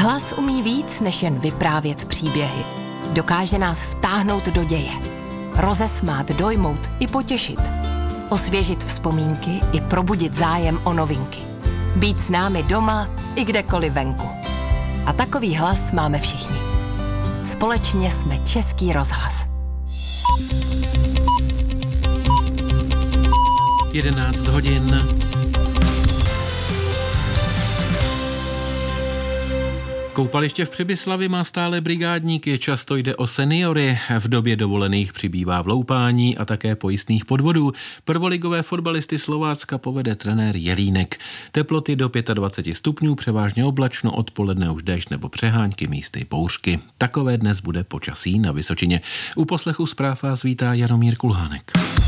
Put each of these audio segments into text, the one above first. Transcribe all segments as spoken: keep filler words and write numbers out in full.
Hlas umí víc, než jen vyprávět příběhy. Dokáže nás vtáhnout do děje. Rozesmát, dojmout i potěšit. Osvěžit vzpomínky i probudit zájem o novinky. Být s námi doma i kdekoliv venku. A takový hlas máme všichni. Společně jsme Český rozhlas. jedenáct hodin. Koupaliště v Přibyslavi má stále brigádníky, často jde o seniory. V době dovolených přibývá vloupání a také pojistných podvodů. Prvoligové fotbalisty Slovácka povede trenér Jelínek. Teploty do dvacet pět stupňů, převážně oblačno, odpoledne už déšť nebo přehánky, místy bouřky. Takové dnes bude počasí na Vysočině. U poslechu zpráv vás vítá Jaromír Kulhánek.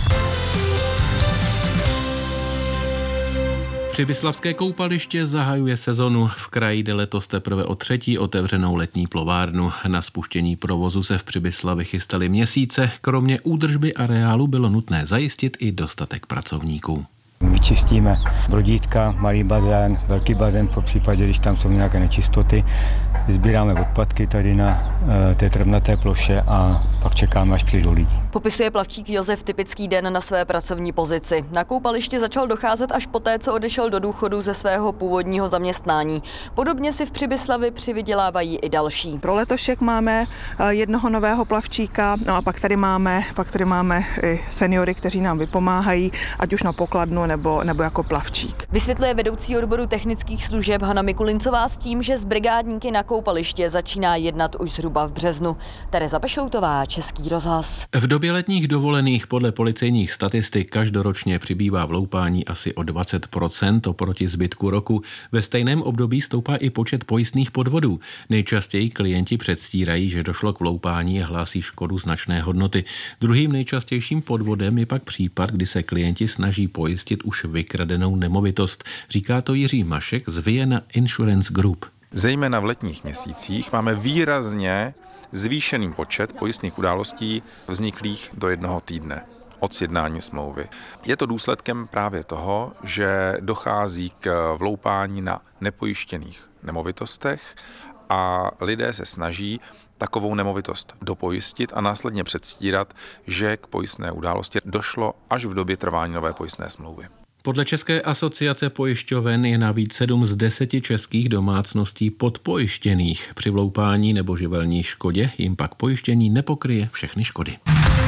Přibyslavské koupaliště zahajuje sezonu. V kraji jde letos teprve o třetí otevřenou letní plovárnu. Na spuštění provozu se v Přibyslavi chystali měsíce. Kromě údržby areálu bylo nutné zajistit i dostatek pracovníků. Vyčistíme brodítka, malý bazén, velký bazén, po případě, když tam jsou nějaké nečistoty. Sbíráme odpadky tady na e, té trvnaté ploše a pak čekáme, až přijdou lidi. Popisuje plavčík Josef typický den na své pracovní pozici. Na koupaliště začal docházet až poté, co odešel do důchodu ze svého původního zaměstnání. Podobně si v Přibyslavi přivydělávají i další. Pro letošek máme jednoho nového plavčíka, no a pak tady máme, pak tady máme i seniory, kteří nám vypomáhají, ať už na pokladnu nebo, nebo jako plavčík. Vysvětluje vedoucí odboru technických služeb Hana Mikulincová s tím, že s brigádníky na koupaliště začíná jednat už zhruba v březnu. Tereza Pešoutová, Český rozhlas. V době letních dovolených podle policejních statistik každoročně přibývá vloupání asi o dvacet procent oproti zbytku roku. Ve stejném období stoupá i počet pojistných podvodů. Nejčastěji klienti předstírají, že došlo k vloupání a hlásí škodu značné hodnoty. Druhým nejčastějším podvodem je pak případ, kdy se klienti snaží pojistit už vykradenou nemovitost. Říká to Jiří Mašek z Vienna Insurance Group. Zejména v letních měsících máme výrazně zvýšený počet pojistných událostí vzniklých do jednoho týdne od sjednání smlouvy. Je to důsledkem právě toho, že dochází k vloupání na nepojištěných nemovitostech a lidé se snaží takovou nemovitost dopojistit a následně předstírat, že k pojistné události došlo až v době trvání nové pojistné smlouvy. Podle České asociace pojišťoven je navíc sedm z deseti českých domácností podpojištěných. Při vloupání nebo živelní škodě jim pak pojištění nepokryje všechny škody.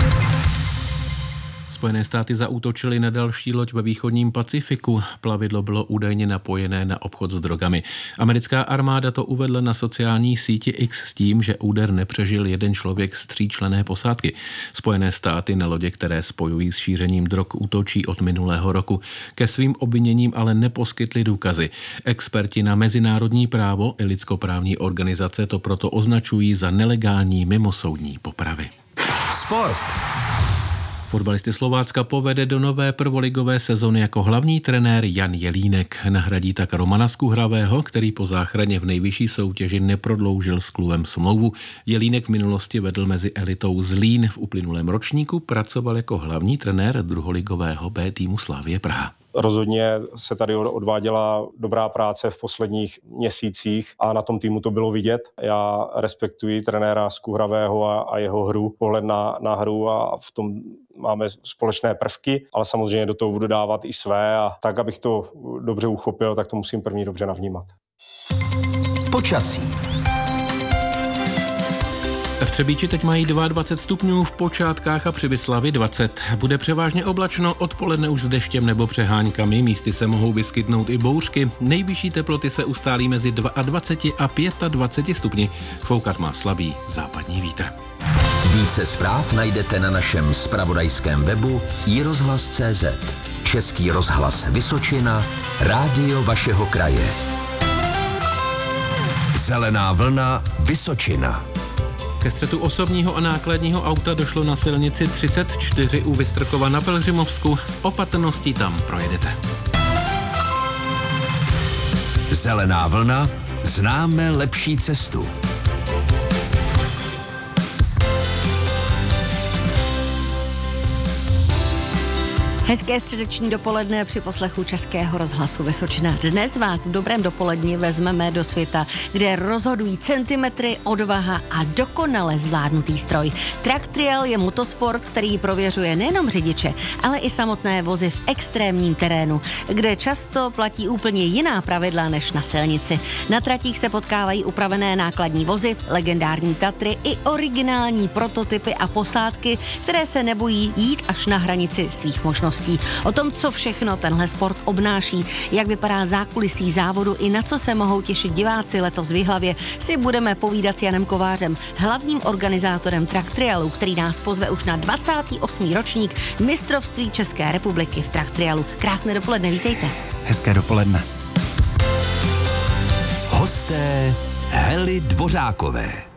Spojené státy zaútočily na další loď ve východním Pacifiku. Plavidlo bylo údajně napojené na obchod s drogami. Americká armáda to uvedla na sociální síti X s tím, že úder nepřežil jeden člověk z tříčlenné posádky. Spojené státy na lodě, které spojují s šířením drog, útočí od minulého roku. Ke svým obviněním ale neposkytli důkazy. Experti na mezinárodní právo i lidskoprávní organizace to proto označují za nelegální mimosoudní popravy. Sport. Fotbalisty Slovácka povede do nové prvoligové sezony jako hlavní trenér Jan Jelínek. Nahradí tak Romana Skuhravého, který po záchraně v nejvyšší soutěži neprodloužil s klubem smlouvu. Jelínek v minulosti vedl mezi elitou Zlín. V uplynulém ročníku pracoval jako hlavní trenér druholigového B týmu Slavie Praha. Rozhodně se tady odváděla dobrá práce v posledních měsících a na tom týmu to bylo vidět. Já respektuji trenéra Skuhravého a, a jeho hru, pohled na, na hru a v tom máme společné prvky, ale samozřejmě do toho budu dávat i své a tak, abych to dobře uchopil, tak to musím první dobře navnímat. Počasí. V Třebíči teď mají dvacet dva stupňů, v Počátkách a Přibyslavi dvacet. Bude převážně oblačno, odpoledne už s deštěm nebo přeháňkami, místy se mohou vyskytnout i bouřky. Nejvyšší teploty se ustálí mezi dvacet dva a dvacet pět stupni. Foukat má slabý západní vítr. Více zpráv najdete na našem zpravodajském webu i rozhlas tečka cé zet. Český rozhlas Vysočina, rádio vašeho kraje. Zelená vlna Vysočina. Ke střetu osobního a nákladního auta došlo na silnici třicet čtyři u Vystrkova na Pelhřimovsku. S opatrností tam projedete. Zelená vlna, známe lepší cestu. Hezké středeční dopoledne při poslechu Českého rozhlasu Vysočina. Dnes vás v dobrém dopoledni vezmeme do světa, kde rozhodují centimetry, odvaha a dokonale zvládnutý stroj. Truck Trial je motosport, který prověřuje nejenom řidiče, ale i samotné vozy v extrémním terénu, kde často platí úplně jiná pravidla než na silnici. Na tratích se potkávají upravené nákladní vozy, legendární Tatry i originální prototypy a posádky, které se nebojí jít až na hranici svých možností. O tom, co všechno tenhle sport obnáší, jak vypadá zákulisí závodu i na co se mohou těšit diváci letos v Jihlavě, si budeme povídat s Janem Kovářem, hlavním organizátorem Truck Trialu, který nás pozve už na dvacátý osmý ročník mistrovství České republiky v Truck Trialu. Krásné dopoledne, vítejte. Hezké dopoledne. Hosté Hely Dvořákové.